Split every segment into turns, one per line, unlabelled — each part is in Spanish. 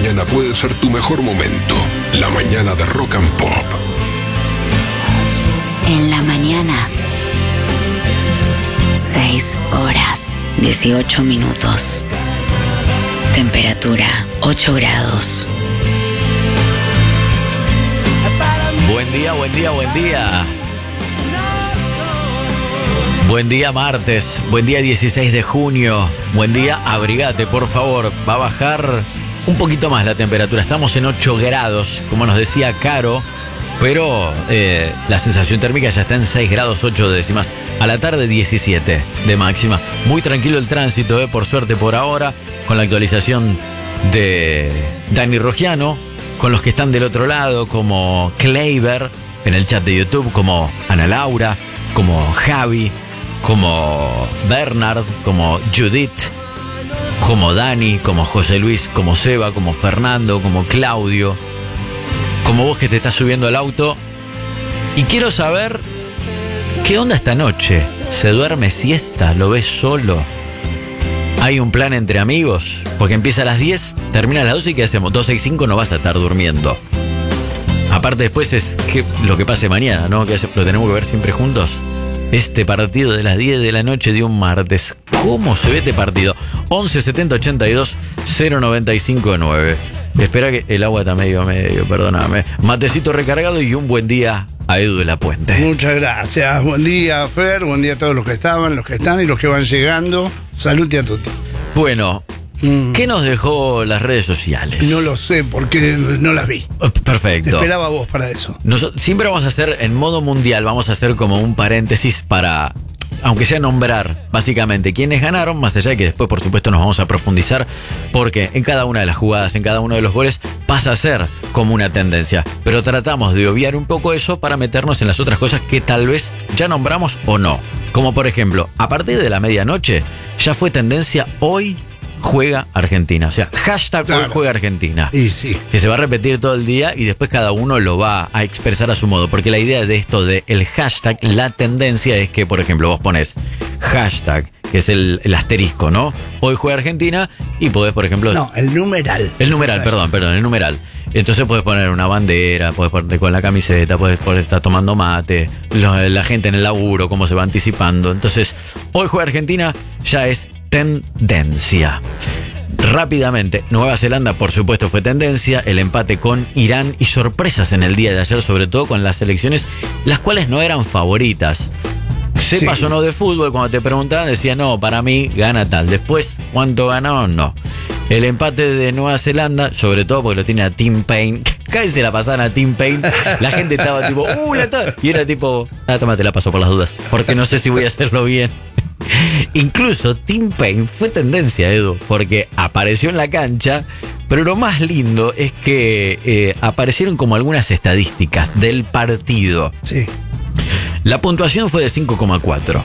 mañana puede ser tu mejor momento. La mañana de Rock and Pop.
En la mañana, 6 horas, 18 minutos. Temperatura, 8 grados.
Buen día, buen día, buen día. Buen día martes, buen día 16 de junio. Buen día, abrigate por favor. Va a bajar un poquito más la temperatura. Estamos en 8 grados, como nos decía Caro. Pero la sensación térmica ya está en 6 grados 8 décimas. A la tarde 17 de máxima. Muy tranquilo el tránsito, por suerte por ahora. Con la actualización de Dani Rogiano. Con los que están del otro lado, como Kleiber en el chat de YouTube, como Ana Laura, como Javi, como Bernard, como Judith, como Dani, como José Luis, como Seba, como Fernando, como Claudio, como vos que te estás subiendo al auto. Y quiero saber qué onda esta noche. ¿Se duerme siesta? ¿Lo ves solo? ¿Hay un plan entre amigos? Porque empieza a las 10, termina a las 12 y ¿qué hacemos? 12 y 5 no vas a estar durmiendo. Aparte después es lo que pase mañana, ¿no? ¿Lo tenemos que ver siempre juntos? Este partido de las 10 de la noche de un martes. ¿Cómo se ve este partido? 11 70 82 095 9. Espera que el agua está medio, perdóname. Matecito recargado y un buen día a Edu de la Puente.
Muchas gracias. Buen día, Fer. Buen día a todos los que estaban, los que están y los que van llegando. Salud a tutti.
Bueno, ¿qué nos dejó las redes sociales?
No lo sé porque no las vi.
Perfecto.
Te esperaba a vos para eso.
Siempre vamos a hacer en modo mundial, vamos a hacer como un paréntesis para, aunque sea nombrar básicamente quiénes ganaron, más allá de que después por supuesto nos vamos a profundizar, porque en cada una de las jugadas, en cada uno de los goles pasa a ser como una tendencia, pero tratamos de obviar un poco eso para meternos en las otras cosas que tal vez ya nombramos o no, como por ejemplo, a partir de la medianoche ya fue tendencia hoy juega Argentina, o sea, hashtag claro. Hoy juega Argentina.
Y sí.
Que se va a repetir todo el día y después cada uno lo va a expresar a su modo. Porque la idea de esto de el hashtag, la tendencia es que, por ejemplo, vos pones hashtag, que es el asterisco, ¿no? Hoy juega Argentina y podés, por ejemplo...
No, el numeral.
El numeral, perdón, el numeral. Entonces podés poner una bandera, podés ponerte con la camiseta, podés estar tomando mate, la gente en el laburo, cómo se va anticipando. Entonces, hoy juega Argentina ya es tendencia. Rápidamente, Nueva Zelanda por supuesto fue tendencia, el empate con Irán y sorpresas en el día de ayer, sobre todo con las selecciones, las cuales no eran favoritas. Sepas o no de fútbol, cuando te preguntaban decía no, para mí gana tal. Después, ¿cuánto ganaron? No. El empate de Nueva Zelanda, sobre todo porque lo tiene a Tim Payne. Cada vez se la pasaban a Tim Payne. La gente estaba tipo, y era tipo, toma, te la paso por las dudas, porque no sé si voy a hacerlo bien. Incluso Tim Payne fue tendencia, Edu, porque apareció en la cancha, pero lo más lindo es que aparecieron como algunas estadísticas del partido.
Sí.
La puntuación fue de 5,4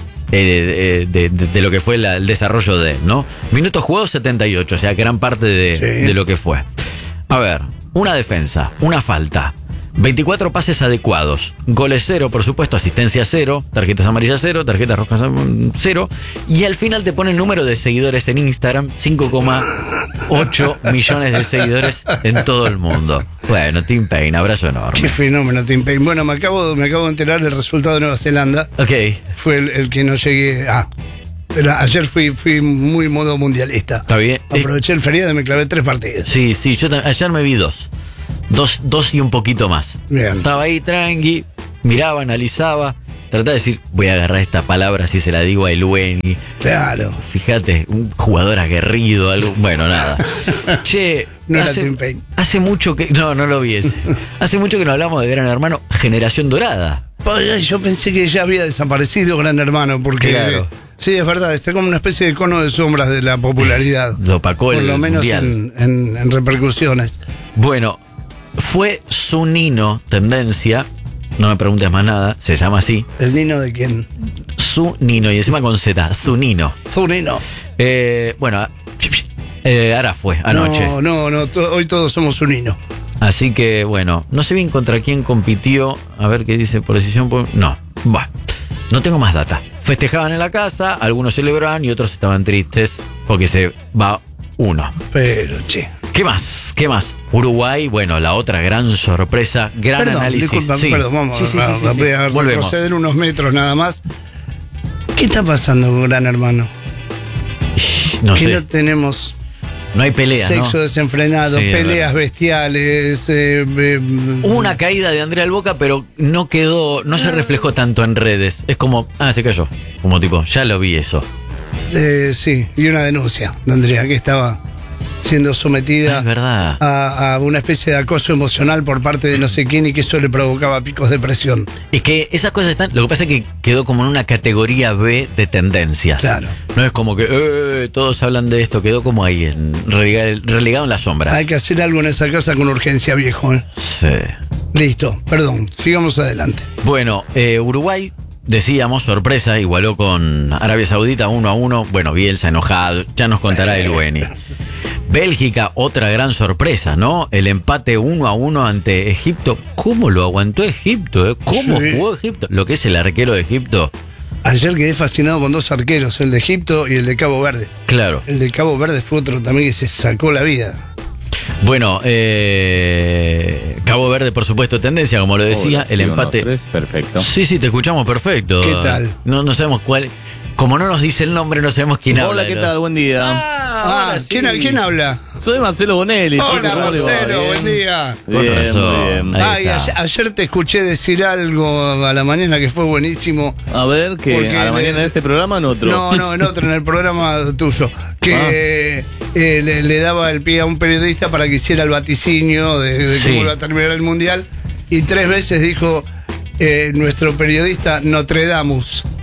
de lo que fue el desarrollo de él, ¿no? Minutos jugados 78, o sea, gran parte de lo que fue. A ver, una defensa, una falta, 24 pases adecuados, goles 0, por supuesto, asistencia 0, tarjetas amarillas 0, tarjetas rojas 0, y al final te pone el número de seguidores en Instagram, 5,8 millones de seguidores en todo el mundo. Bueno, Tim Payne, abrazo enorme.
Qué fenómeno, Tim Payne. Bueno, me acabo de enterar del resultado de Nueva Zelanda.
Ok.
Fue el que no llegué a... Pero ayer fui muy modo mundialista.
Está bien.
Aproveché el feriado y me clavé 3 partidos.
Sí, yo ayer me vi 2 y un poquito más.
Bien.
Estaba ahí tranqui, miraba, analizaba, trataba de decir, voy a agarrar esta palabra si se la digo a Elueni.
Claro.
Fíjate, un jugador aguerrido, algo. Bueno, nada. Che,
no era Tim Payne.
Hace mucho que. No lo vi ese. Hace mucho que no hablamos de Gran Hermano, Generación Dorada.
Yo pensé que ya había desaparecido Gran Hermano, porque.
Claro.
Sí, es verdad, está como una especie de cono de sombras de la popularidad.
Lo opacó el
por lo menos en repercusiones.
Bueno, fue su Nino tendencia. No me preguntes más nada, se llama así.
¿El Nino de quién?
Su Nino, y encima con Z, Zunino.
Zunino.
Bueno, ahora fue, anoche.
No, hoy todos somos un Nino.
Así que, bueno, no sé bien contra quién compitió. A ver qué dice por decisión. No, no tengo más data. Festejaban en la casa, algunos celebraban y otros estaban tristes porque se va uno.
Pero, che.
¿Qué más? ¿Qué más? Uruguay, bueno, la otra gran sorpresa, gran
Perdón,
análisis.
disculpa,
Sí.
perdón, vamos
Sí.
voy a
Volvemos.
retroceder unos metros nada más. ¿Qué está pasando con Gran Hermano?
No
Que
sé,
no tenemos
no hay pelea,
sexo
¿no?
desenfrenado,
Sí, es
peleas bestiales.
Hubo una caída de Andrea Alboca, pero no quedó, no se reflejó tanto en redes. Es como, se cayó. Como tipo, ya lo vi eso.
Sí, y una denuncia de Andrea, que estaba siendo sometida
Es verdad.
a una especie de acoso emocional por parte de no sé quién y que eso le provocaba picos de presión.
Es que esas cosas están. Lo que pasa es que quedó como en una categoría B de tendencias.
Claro.
No es como que todos hablan de esto, quedó como ahí, relegado en la sombra.
Hay que hacer algo en esa casa con urgencia, viejo.
Sí.
Listo, perdón, sigamos adelante.
Bueno, Uruguay, decíamos, sorpresa, igualó con Arabia Saudita 1-1. Bueno, Bielsa enojado, ya nos contará el Lueni. Bélgica, otra gran sorpresa, ¿no? El empate 1-1 ante Egipto. ¿Cómo lo aguantó Egipto? ¿Cómo
Sí.
jugó Egipto? Lo que es el arquero de Egipto.
Ayer quedé fascinado con dos arqueros, el de Egipto y el de Cabo Verde.
Claro.
El de Cabo Verde fue otro también que se sacó la vida.
Bueno, Cabo Verde, por supuesto, tendencia, como lo decía,
Hola,
el
sí,
empate.
1-3, perfecto.
Sí, te escuchamos perfecto.
¿Qué tal?
No sabemos cuál. Como no nos dice el nombre, no sabemos quién habla.
Hola, ¿qué tal? Buen día.
ahora sí.
¿Quién habla?
Soy Marcelo Bonelli.
Hola,
chicos, ¿cómo le va?
Marcelo,
Bien.
buen día.
Con
Bien,
razón.
muy bien.
Ahí
Ay,
está.
ayer te escuché decir algo a la mañana que fue buenísimo.
A ver, que
Porque
a la mañana de este programa en otro.
No, en otro, en el programa tuyo. Que le daba el pie a un periodista para que hiciera el vaticinio de
Sí.
cómo iba a terminar el mundial. Y 3 veces dijo nuestro periodista Notre Dame.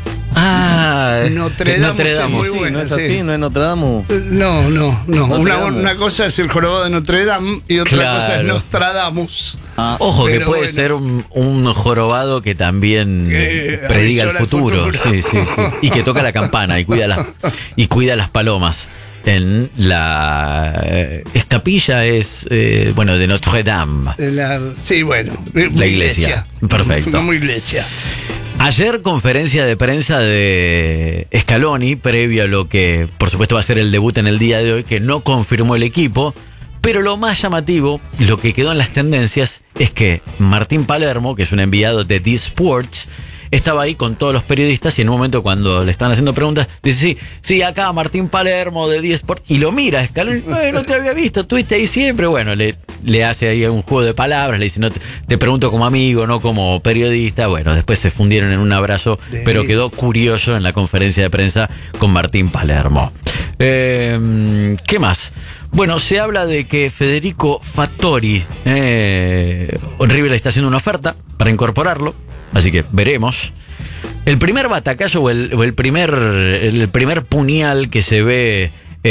Notre Dame es muy
Sí,
bueno.
¿no es
sí.
así? ¿No es Notre Dame?
No.
Notre Dame.
Una cosa es el jorobado de Notre Dame y otra
Claro.
cosa es Nostradamus.
Ah,
Ojo, que
Pero
puede
bueno.
ser un jorobado que también prediga
avisora
el
el
futuro.
futuro.
Sí. Y que toca la campana y cuida las palomas. En la escapilla es, de Notre Dame.
Sí, bueno.
La iglesia. Perfecto.
Como iglesia.
Ayer conferencia de prensa de Scaloni, previo a lo que por supuesto va a ser el debut en el día de hoy, que no confirmó el equipo, pero lo más llamativo, lo que quedó en las tendencias, es que Martín Palermo, que es un enviado de D-Sports, estaba ahí con todos los periodistas y en un momento cuando le estaban haciendo preguntas, dice, sí, acá Martín Palermo de D-Sports, y lo mira Scaloni, no te había visto, estuviste ahí siempre, bueno, le hace ahí un juego de palabras, le dice, no, te pregunto como amigo, no como periodista, bueno, después se fundieron en un abrazo, pero quedó curioso en la conferencia de prensa con Martín Palermo. ¿Qué más? Bueno, se habla de que Federico Fattori, River está haciendo una oferta para incorporarlo, así que veremos. El primer batacazo o el primer puñal que se ve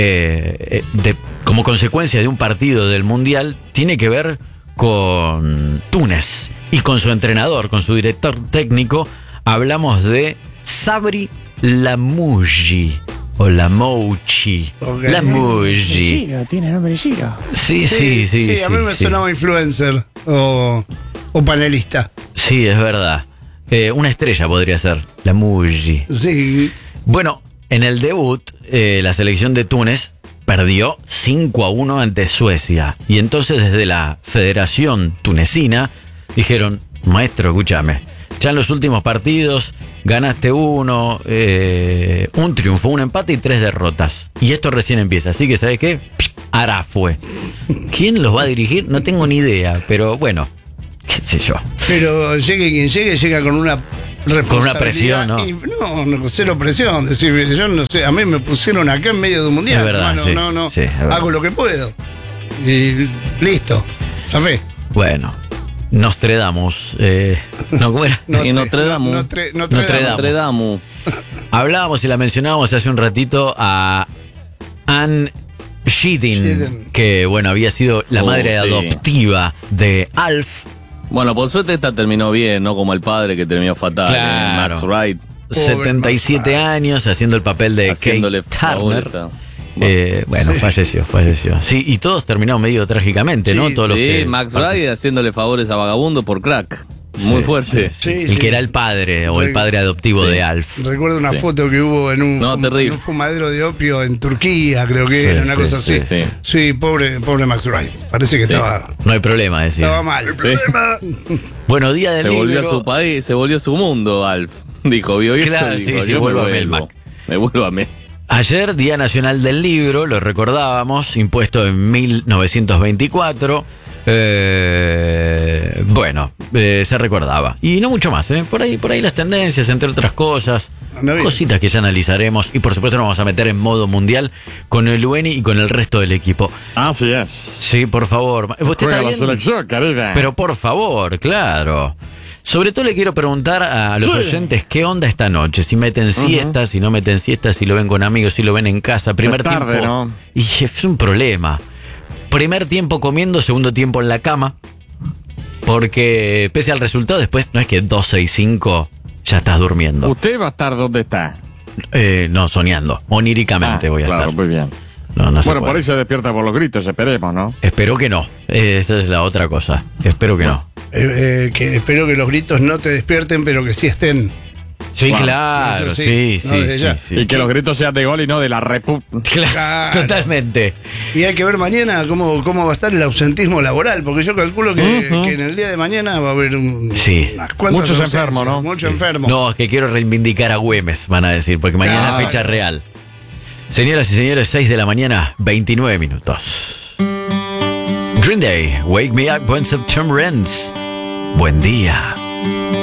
como consecuencia de un partido del Mundial tiene que ver con Túnez y con su entrenador, con su director técnico. Hablamos de Sabri Lamouchi o Lamouchi.
Ok.
Lamouchi.
Giro, tiene nombre de Giro.
Sí,
a mí me sonaba influencer o panelista.
Sí, es verdad. Una estrella podría ser, Lamouchi.
Sí.
Bueno, en el debut, la selección de Túnez perdió 5-1 ante Suecia. Y entonces desde la Federación Tunecina dijeron, maestro, escúchame, ya en los últimos partidos ganaste uno, un triunfo, un empate y 3 derrotas. Y esto recién empieza, así que ¿sabes qué? Ahora fue. ¿Quién los va a dirigir? No tengo ni idea, pero bueno, qué sé yo.
Pero llegue quien llegue, llega con una responsabilidad.
Con una presión, ¿no?
No, cero presión. Decir, yo no sé, a mí me pusieron acá en medio de un mundial.
Es verdad,
hermano,
sí, es verdad.
hago lo que puedo. Y listo. Zafé.
Bueno, Notre Dame. ¿No, cómo era?
Y Notre Dame.
Notre
Notre
Dame.
Notre Dame.
Hablábamos y la mencionábamos hace un ratito a Anne Sheedin,
Sheedin.
que bueno, había sido la madre
sí.
adoptiva de Alf.
Bueno, por suerte esta terminó bien, no como el padre que terminó fatal.
Claro.
Max Wright.
Pobre
77
Max.
años haciendo el papel de
Haciéndole
Kate Turner.
favor.
Bueno,
Sí.
falleció. Sí, y todos terminaron medio trágicamente, ¿no?
Sí,
Todos los
Sí,
que
Max Wright haciéndole favores a Vagabundo por crack. Muy fuerte.
Sí,
El que era el padre o el padre adoptivo
Sí.
de Alf.
Recuerdo una foto que hubo en
No,
en
terrible.
un fumadero de opio en Turquía, creo que
Sí,
era una
sí,
cosa así.
sí.
Sí, pobre Max Wright. Parece que estaba
No hay problema, decía.
mal.
Sí.
Bueno, día del
Se volvió
libro.
a su país, se volvió a su mundo, Alf. Dijo, vio esto,
Claro,
dijo,
sí,
yo
vuelvo a
me
Melmac.
Me vuelvo a Melmac.
Ayer, Día Nacional del Libro, lo recordábamos, impuesto en 1924. Se recordaba. Y no mucho más, ¿eh? Por ahí las tendencias, entre otras cosas.
Anda bien.
Cositas que ya analizaremos. Y por supuesto nos vamos a meter en modo mundial con el Lueni y con el resto del equipo.
Así es.
Sí, por favor. ¿Usted está
Juega la
bien?
selección, querida.
Pero por favor, claro. Sobre todo le quiero preguntar a los oyentes qué onda esta noche. Si meten siestas, si no meten siestas, si lo ven con amigos, si lo ven en casa. Primer
tarde,
tiempo.
¿no?
Y es un problema. Primer tiempo comiendo, segundo tiempo en la cama. Porque pese al resultado, después no es que 12 y 5 ya estás durmiendo.
¿Usted va a estar donde está?
No, soñando. Oníricamente voy a
claro,
estar.
muy bien.
No se
Bueno,
puede.
por ahí se despierta por los gritos, esperemos, ¿no?
Espero que no. Esa es la otra cosa. Espero que no.
Que espero que los gritos no te despierten, pero que sí estén.
Sí,
Wow.
claro,
Eso
sí,
sí, no, desde ya.
sí.
Y que los gritos sean de gol y no de la repu...
Claro,
Claro.
totalmente.
Y hay que ver mañana cómo va a estar el ausentismo laboral, porque yo calculo que en el día de mañana va a haber
Sí.
unas cuantas
Muchos
ausencias,
enfermos, ¿no?
Muchos enfermos.
No, es que quiero reivindicar a Güemes, van a decir, porque mañana
Claro.
es fecha real. Señoras y señores, 6 de la mañana, 29 minutos. Green Day, Wake Me Up When September Ends. Buen día.